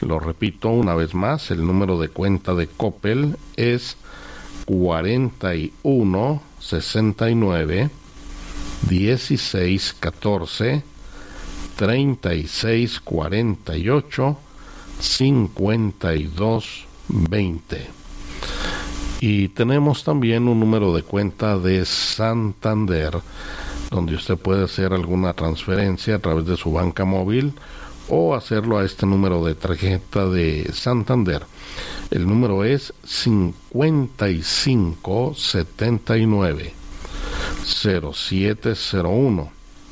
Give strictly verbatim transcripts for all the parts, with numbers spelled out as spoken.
Lo repito una vez más, el número de cuenta de Coppel es cuarenta y uno sesenta y nueve dieciséis catorce treinta y seis cuarenta y ocho cincuenta y dos veinte. Y tenemos también un número de cuenta de Santander, donde usted puede hacer alguna transferencia a través de su banca móvil o hacerlo a este número de tarjeta de Santander. El número es cincuenta y cinco setenta y nueve cero siete cero uno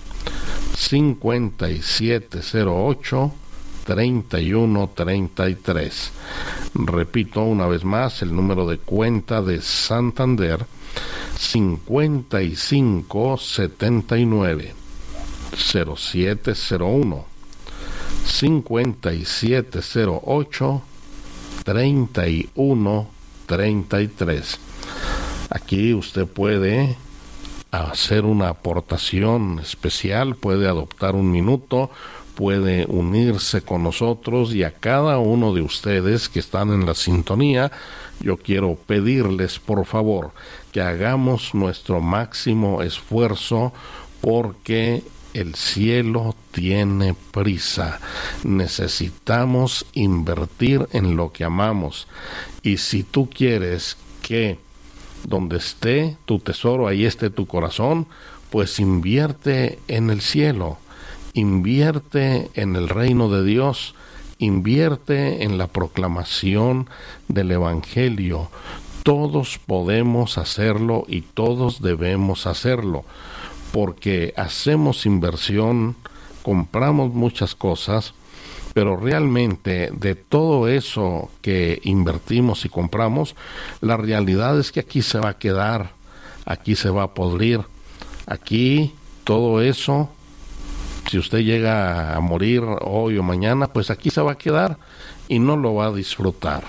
cincuenta y siete cero ocho treinta y uno treinta y tres. Repito una vez más, el número de cuenta de Santander: cincuenta y cinco setenta y nueve cero siete cero uno cincuenta y siete cero ocho treinta y uno treinta y tres. Aquí usted puede hacer una aportación especial, puede adoptar un minuto, puede unirse con nosotros, y a cada uno de ustedes que están en la sintonía, yo quiero pedirles por favor que hagamos nuestro máximo esfuerzo, porque el cielo tiene prisa. Necesitamos invertir en lo que amamos. Y si tú quieres que donde esté tu tesoro, ahí esté tu corazón, pues invierte en el cielo, invierte en el reino de Dios, invierte en la proclamación del Evangelio. Todos podemos hacerlo y todos debemos hacerlo, porque hacemos inversión, compramos muchas cosas, pero realmente de todo eso que invertimos y compramos, la realidad es que aquí se va a quedar, aquí se va a podrir, aquí todo eso, si usted llega a morir hoy o mañana, pues aquí se va a quedar y no lo va a disfrutar.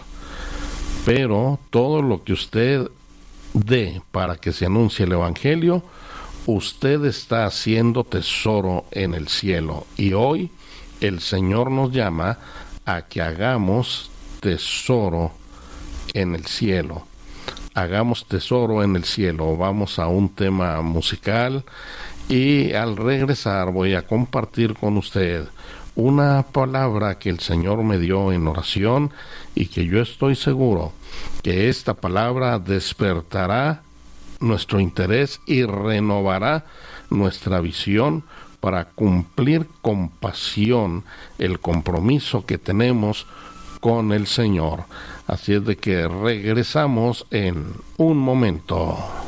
Pero todo lo que usted dé para que se anuncie el Evangelio, usted está haciendo tesoro en el cielo. Y hoy el Señor nos llama a que hagamos tesoro en el cielo. Hagamos tesoro en el cielo. Vamos a un tema musical y al regresar voy a compartir con usted una palabra que el Señor me dio en oración, y que yo estoy seguro que esta palabra despertará nuestro interés y renovará nuestra visión para cumplir con pasión el compromiso que tenemos con el Señor. Así es de que regresamos en un momento.